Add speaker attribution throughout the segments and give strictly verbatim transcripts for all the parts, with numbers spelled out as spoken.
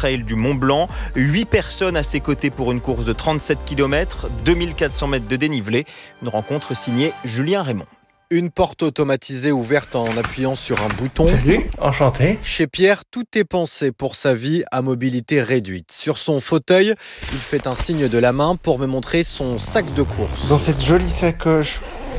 Speaker 1: Trail du Mont Blanc. huit personnes à ses côtés pour une course de trente-sept kilomètres, deux mille quatre cents mètres de dénivelé. Une rencontre signée Julien Raymond.
Speaker 2: Une porte automatisée ouverte en appuyant sur un bouton.
Speaker 3: Salut, enchanté.
Speaker 2: Chez Pierre, tout est pensé pour sa vie à mobilité réduite. Sur son fauteuil, il fait un signe de la main pour me montrer son sac de course.
Speaker 3: Dans cette jolie sacoche,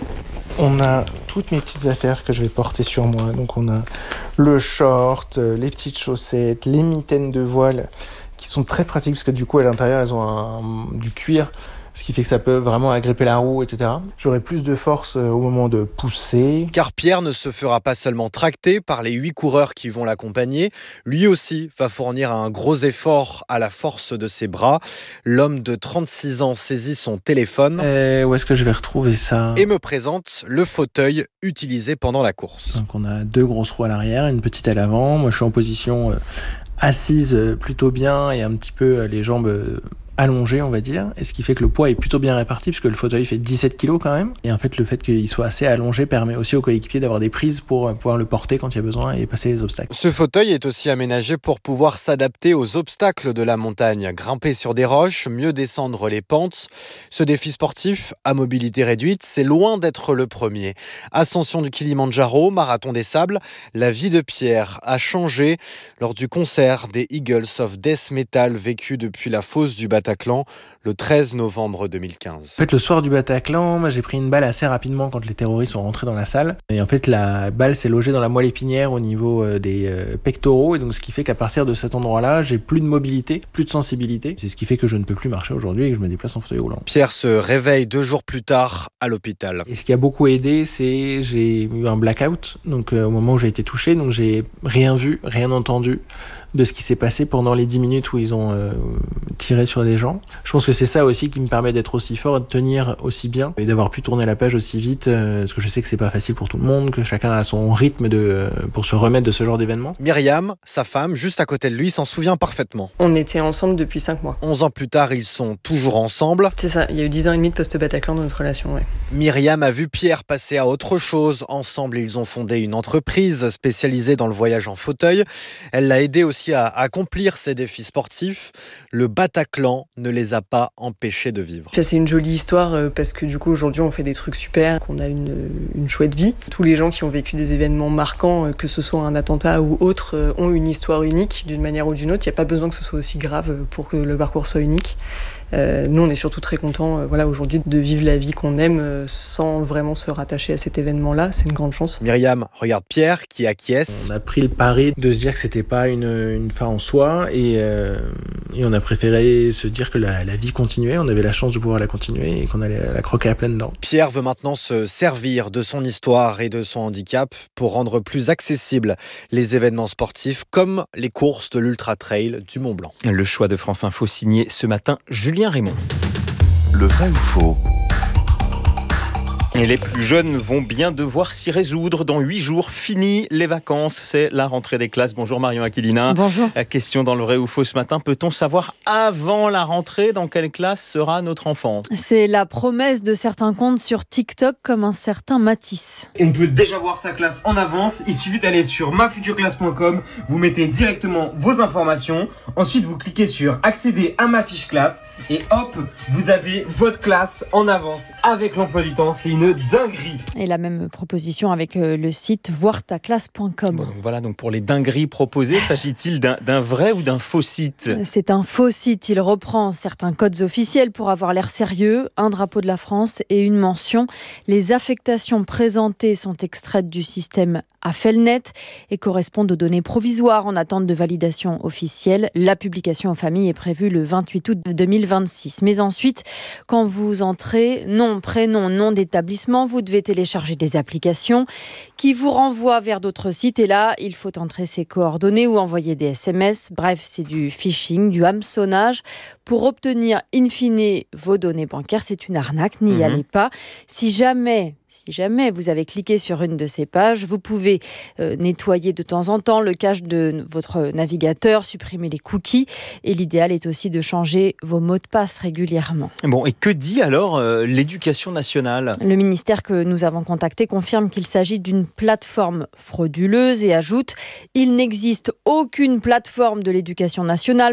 Speaker 3: on a toutes mes petites affaires que je vais porter sur moi. Donc on a le short, les petites chaussettes, les mitaines de voile qui sont très pratiques parce que du coup à l'intérieur elles ont un, du cuir. Ce qui fait que ça peut vraiment agripper la roue, et cetera. J'aurai plus de force au moment de pousser.
Speaker 2: Car Pierre ne se fera pas seulement tracter par les huit coureurs qui vont l'accompagner. Lui aussi va fournir un gros effort à la force de ses bras. L'homme de trente-six ans saisit son téléphone.
Speaker 3: Euh, où est-ce que je vais retrouver ça ?
Speaker 2: Et me présente le fauteuil utilisé pendant la course.
Speaker 3: Donc on a deux grosses roues à l'arrière, une petite à l'avant. Moi je suis en position euh, assise euh, plutôt bien et un petit peu euh, les jambes... Euh, allongé on va dire, et ce qui fait que le poids est plutôt bien réparti parce que le fauteuil fait dix-sept kilos quand même, et en fait le fait qu'il soit assez allongé permet aussi aux coéquipiers d'avoir des prises pour pouvoir le porter quand il y a besoin et passer les obstacles.
Speaker 2: Ce fauteuil est aussi aménagé pour pouvoir s'adapter aux obstacles de la montagne, grimper sur des roches, mieux descendre les pentes. Ce défi sportif à mobilité réduite, c'est loin d'être le premier. Ascension du Kilimandjaro, marathon des sables, la vie de Pierre a changé lors du concert des Eagles of Death Metal vécu depuis la fosse du Bataclan le treize novembre deux mille quinze.
Speaker 3: En fait, le soir du Bataclan, moi, j'ai pris une balle assez rapidement quand les terroristes sont rentrés dans la salle. Et en fait, la balle s'est logée dans la moelle épinière au niveau euh, des euh, pectoraux. Et donc, ce qui fait qu'à partir de cet endroit-là, j'ai plus de mobilité, plus de sensibilité. C'est ce qui fait que je ne peux plus marcher aujourd'hui et que je me déplace en fauteuil roulant.
Speaker 2: Pierre se réveille deux jours plus tard à l'hôpital.
Speaker 3: Et ce qui a beaucoup aidé, c'est j'ai eu un blackout. Donc, euh, au moment où j'ai été touché, donc j'ai rien vu, rien entendu de ce qui s'est passé pendant les dix minutes où ils ont euh, tiré sur les gens. Je pense que c'est ça aussi qui me permet d'être aussi fort, de tenir aussi bien et d'avoir pu tourner la page aussi vite, euh, parce que je sais que c'est pas facile pour tout le monde, que chacun a son rythme de, euh, pour se remettre de ce genre d'événement.
Speaker 2: Myriam, sa femme, juste à côté de lui, s'en souvient parfaitement.
Speaker 4: On était ensemble depuis cinq mois.
Speaker 2: onze ans plus tard, ils sont toujours ensemble.
Speaker 4: C'est ça, il y a eu dix ans et demi de post-Bataclan dans notre relation, ouais.
Speaker 2: Myriam a vu Pierre passer à autre chose. Ensemble, ils ont fondé une entreprise spécialisée dans le voyage en fauteuil. Elle l'a aidé aussi à accomplir ses défis sportifs. Le Bataclan ne les a pas empêchés de vivre.
Speaker 4: Ça, c'est une jolie histoire parce que du coup, aujourd'hui, on fait des trucs super, qu'on a une, une chouette vie. Tous les gens qui ont vécu des événements marquants, que ce soit un attentat ou autre, ont une histoire unique d'une manière ou d'une autre. Il n'y a pas besoin que ce soit aussi grave pour que le parcours soit unique. Euh, nous, on est surtout très contents euh, voilà, aujourd'hui de vivre la vie qu'on aime euh, sans vraiment se rattacher à cet événement-là. C'est une grande chance.
Speaker 2: Myriam regarde Pierre qui acquiesce.
Speaker 3: On a pris le pari de se dire que c'était pas une, une fin en soi et, euh, et on a préféré se dire que la, la vie continuait. On avait la chance de pouvoir la continuer et qu'on allait la croquer à pleines dents.
Speaker 2: Pierre veut maintenant se servir de son histoire et de son handicap pour rendre plus accessibles les événements sportifs comme les courses de l'Ultra Trail du Mont Blanc.
Speaker 1: Le choix de France Info signé ce matin Julien Raymond.
Speaker 5: Le vrai ou faux ?
Speaker 1: Et les plus jeunes vont bien devoir s'y résoudre. Dans huit jours, fini les vacances. C'est la rentrée des classes. Bonjour Marion Aquilina.
Speaker 6: Bonjour.
Speaker 1: La question dans le vrai ou faux ce matin. Peut-on savoir avant la rentrée dans quelle classe sera notre enfant ?
Speaker 6: C'est la promesse de certains comptes sur TikTok comme un certain Matisse.
Speaker 7: On peut déjà voir sa classe en avance. Il suffit d'aller sur ma future classe point com. Vous mettez directement vos informations. Ensuite, vous cliquez sur accéder à ma fiche classe. Et hop, vous avez votre classe en avance avec l'emploi du temps. C'est une dinguerie.
Speaker 6: Et la même proposition avec le site voir ta classe point com.
Speaker 1: Bon, donc voilà, donc pour les dingueries proposées, s'agit-il d'un, d'un vrai ou d'un faux site ?
Speaker 6: C'est un faux site. Il reprend certains codes officiels pour avoir l'air sérieux, un drapeau de la France et une mention. Les affectations présentées sont extraites du système Affelnet et correspondent aux données provisoires en attente de validation officielle. La publication aux familles est prévue le vingt-huit août deux mille vingt-six. Mais ensuite, quand vous entrez nom, prénom, nom d'établissement, vous devez télécharger des applications qui vous renvoient vers d'autres sites. Et là, il faut entrer ses coordonnées ou envoyer des S M S. Bref, c'est du phishing, du hameçonnage pour obtenir in fine vos données bancaires. C'est une arnaque, n'y mmh. allez pas. Si jamais... Si jamais vous avez cliqué sur une de ces pages, vous pouvez euh, nettoyer de temps en temps le cache de votre navigateur, supprimer les cookies. Et l'idéal est aussi de changer vos mots de passe régulièrement.
Speaker 1: Bon, et que dit alors euh, l'éducation nationale ?
Speaker 6: Le ministère que nous avons contacté confirme qu'il s'agit d'une plateforme frauduleuse et ajoute « Il n'existe aucune plateforme de l'éducation nationale